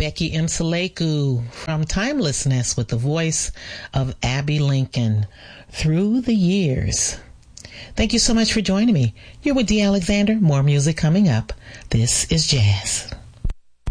Becky Mseleku from Timelessness with the voice of Abby Lincoln, Through the Years. Thank you so much for joining me. You're with Dee Alexander. More music coming up. This is Jazz.